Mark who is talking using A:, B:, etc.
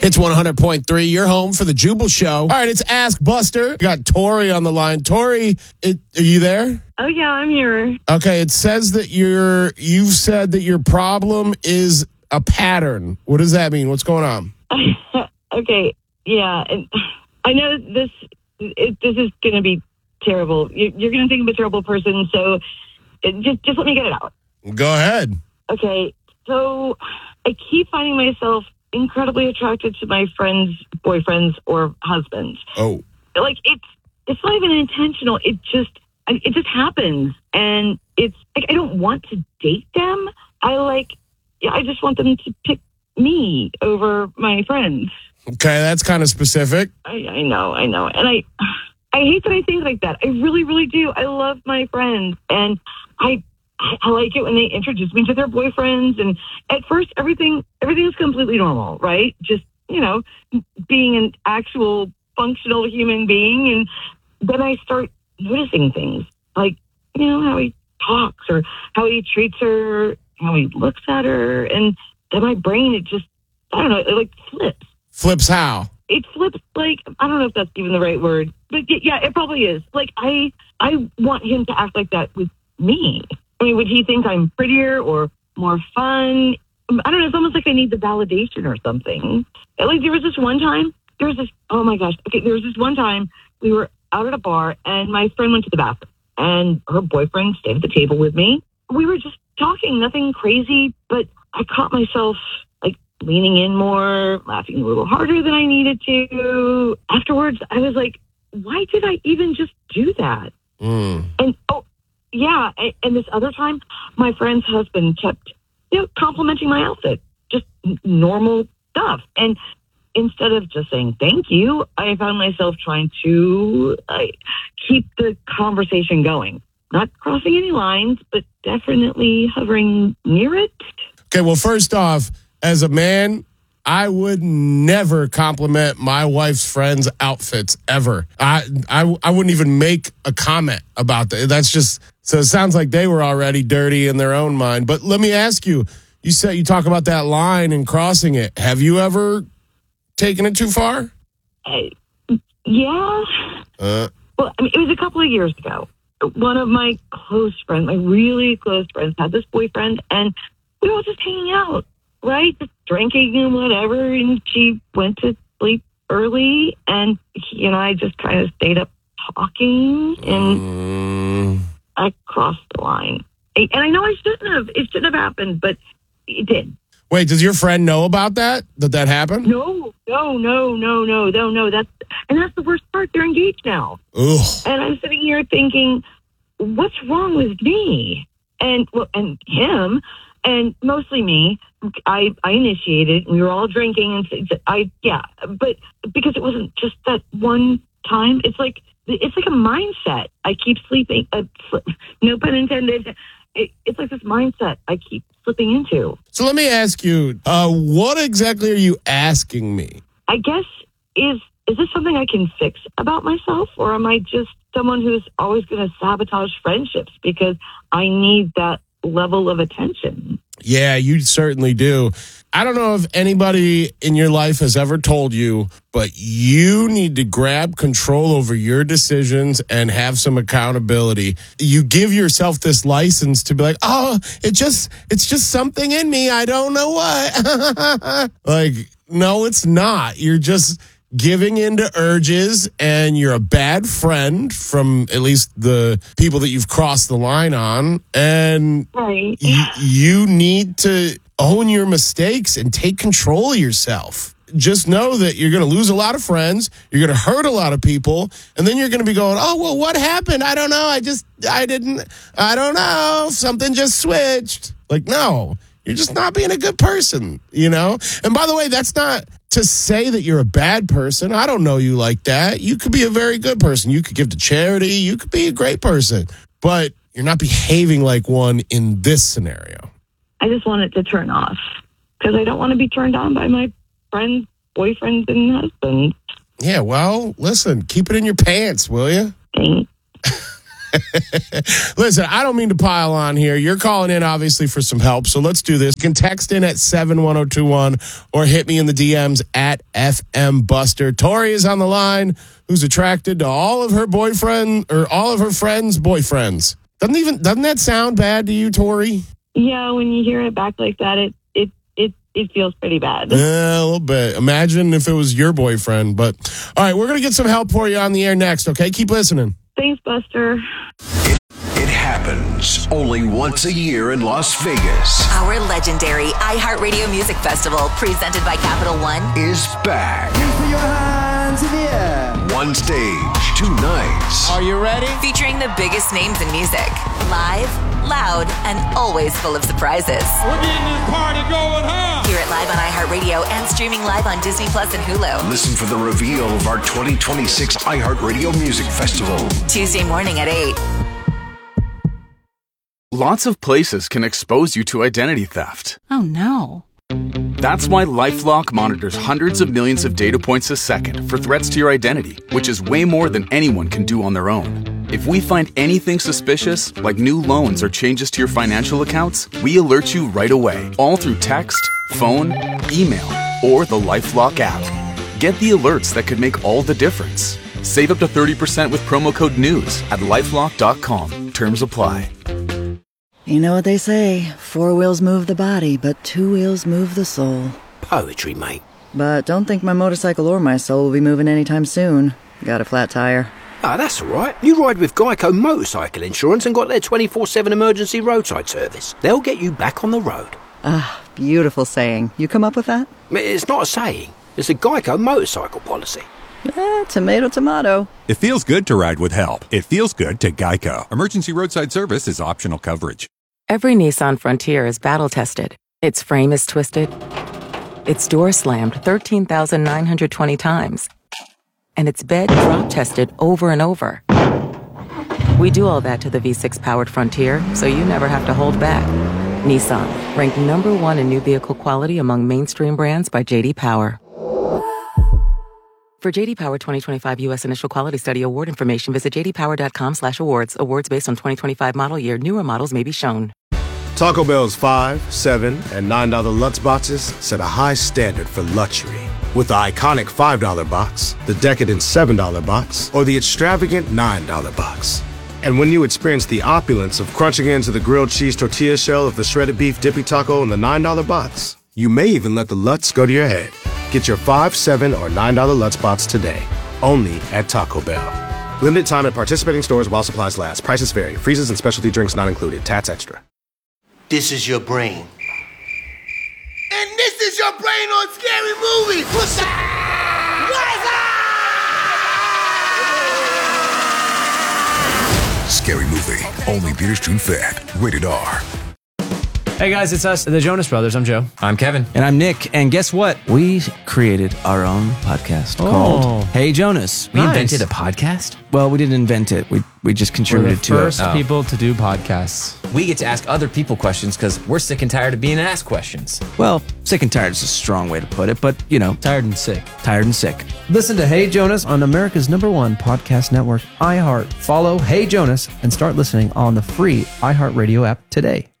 A: It's 100.3. You're home for the Jubal Show. All right, it's Ask Buster. We got Tori on the line. Tori, are you there?
B: Oh, yeah, I'm here.
A: Okay, it says that you've said that your problem is a pattern. What does that mean? What's going on?
B: Okay, yeah. And I know this is going to be terrible. You're going to think I'm a terrible person, so just let me get it out.
A: Go ahead.
B: Okay, so I keep finding myself incredibly attracted to my friends' boyfriends or husbands.
A: Oh.
B: Like, it's not even intentional. It just happens. And it's like, I don't want to date them. I just want them to pick me over my friends.
A: Okay, that's kind of specific.
B: I know. And I hate that I think like that. I really, really do. I love my friends. And I like it when they introduce me to their boyfriends. And at first, everything is completely normal, right? Just, being an actual functional human being. And then I start noticing things like, how he talks or how he treats her, how he looks at her. And then my brain, it just, I don't know, it like flips.
A: Flips how?
B: It flips like, I don't know if that's even the right word, but yeah, it probably is. Like, I want him to act like that with me. I mean, would he think I'm prettier or more fun? I don't know. It's almost like I need the validation or something. Like, there was this one time, oh my gosh. Okay, there was this one time we were out at a bar and my friend went to the bathroom and her boyfriend stayed at the table with me. We were just talking, nothing crazy, but I caught myself like leaning in more, laughing a little harder than I needed to. Afterwards, I was like, why did I even just do that? And yeah, and this other time, my friend's husband kept, complimenting my outfit, just normal stuff. And instead of just saying thank you, I found myself trying to keep the conversation going. Not crossing any lines, but definitely hovering near it.
A: Okay, well, first off, as a man, I would never compliment my wife's friends' outfits ever. I wouldn't even make a comment about that. That's just, so it sounds like they were already dirty in their own mind. But let me ask you, you said you talk about that line and crossing it. Have you ever taken it too far?
B: Yeah. Well, I mean, it was a couple of years ago. One of my close friends, my really close friends, had this boyfriend, and we were all just hanging out, right? Just drinking and whatever, and she went to sleep early, and he and I just kind of stayed up talking, and I crossed the line. And I know I shouldn't have. It shouldn't have happened, but it did.
A: Wait, does your friend know about that happened?
B: No. That's the worst part. They're engaged now.
A: Ugh.
B: And I'm sitting here thinking, what's wrong with me? And him, and mostly me. I initiated. We were all drinking, and but because it wasn't just that one time. It's like a mindset. I keep sleeping. No pun intended. It's like this mindset I keep slipping into.
A: So let me ask you, what exactly are you asking me?
B: I guess, is this something I can fix about myself? Or am I just someone who's always going to sabotage friendships because I need that level of attention?
A: Yeah, you certainly do. I don't know if anybody in your life has ever told you, but you need to grab control over your decisions and have some accountability. You give yourself this license to be like, oh, it's just something in me. I don't know what. Like, no, it's not. You're just giving into urges, and you're a bad friend from at least the people that you've crossed the line on. And
B: right.
A: You need to own your mistakes and take control of yourself. Just know that you're going to lose a lot of friends. You're going to hurt a lot of people. And then you're going to be going, oh, well, what happened? I don't know. I don't know. Something just switched. Like, no, you're just not being a good person, And by the way, that's not to say that you're a bad person. I don't know you like that. You could be a very good person. You could give to charity. You could be a great person. But you're not behaving like one in this scenario.
B: I just want it to turn off because I don't want to be turned on by my friends, boyfriends, and husbands.
A: Yeah, well, listen, keep it in your pants, will you?
B: Thanks.
A: Listen, I don't mean to pile on here. You're calling in, obviously, for some help. So let's do this. You can text in at 71021 or hit me in the DMs at FM Buster. Tori is on the line, who's attracted to all of her boyfriend or all of her friends' boyfriends. Doesn't that sound bad to you, Tori?
B: Yeah, when you hear it back like that, it feels pretty bad.
A: Yeah, a little bit. Imagine if it was your boyfriend. But all right, we're going to get some help for you on the air next, okay? Keep listening.
B: Thanks, Buster.
C: It happens only once a year in Las Vegas.
D: Our legendary iHeartRadio Music Festival, presented by Capital One,
C: Is back.
E: Put your hands in the air.
C: One stage, 2 nights.
E: Are you ready?
D: featuring the biggest names in music. Live, loud, and always full of surprises.
F: We're getting this party going, huh?
D: Hear it live on iHeartRadio and streaming live on Disney Plus and Hulu.
C: Listen for the reveal of our 2026 iHeartRadio Music Festival.
D: Tuesday morning at 8.
G: Lots of places can expose you to identity theft.
H: Oh no.
G: That's why LifeLock monitors hundreds of millions of data points a second for threats to your identity, which is way more than anyone can do on their own. If we find anything suspicious, like new loans or changes to your financial accounts, we alert you right away, all through text, phone, email, or the LifeLock app. Get the alerts that could make all the difference. Save up to 30% with promo code NEWS at LifeLock.com. Terms apply.
I: You know what they say, 4 wheels move the body, but 2 wheels move the soul.
E: Poetry, mate.
I: But don't think my motorcycle or my soul will be moving anytime soon. Got a flat tire.
E: Ah, that's all right. You ride with Geico Motorcycle Insurance and got their 24/7 emergency roadside service. They'll get you back on the road.
I: Ah, beautiful saying. You come up with that?
E: It's not a saying. It's a Geico motorcycle policy.
I: Tomato, tomato.
J: It feels good to ride with help. It feels good to Geico. Emergency roadside service is optional coverage.
K: Every Nissan Frontier is battle-tested. Its frame is twisted. Its door slammed 13,920 times. And its bed drop-tested over and over. We do all that to the V6-powered Frontier, so you never have to hold back. Nissan, ranked #1 in new vehicle quality among mainstream brands by J.D. Power. For J.D. Power 2025 U.S. Initial Quality Study award information, visit jdpower.com/awards. Awards based on 2025 model year. Newer models may be shown.
L: Taco Bell's $5, $7, and $9 Lutz boxes set a high standard for luxury. With the iconic $5 box, the decadent $7 box, or the extravagant $9 box. And when you experience the opulence of crunching into the grilled cheese tortilla shell of the shredded beef dippy taco in the $9 box, you may even let the Lutz go to your head. Get your $5, $7, or $9 Lutz box today, only at Taco Bell. Limited time at participating stores while supplies last. Prices vary. Freezes and specialty drinks not included. Tats extra.
M: This is your brain.
N: And this is your brain on Scary Movie. What's up?
C: Scary Movie. Only theaters June 5th. Rated R.
O: Hey guys, it's us, the Jonas Brothers. I'm Joe.
P: I'm Kevin.
O: And I'm Nick. And guess what? We created our own podcast called Hey Jonas.
P: We invented a podcast?
O: Well, we didn't invent it. We just contributed to it.
P: We're the first people to do podcasts. We get to ask other people questions because we're sick and tired of being asked questions.
O: Well, sick and tired is a strong way to put it, but, you know.
P: Tired and sick.
O: Tired and sick.
Q: Listen to Hey Jonas on America's #1 podcast network, iHeart. Follow Hey Jonas and start listening on the free iHeartRadio app today.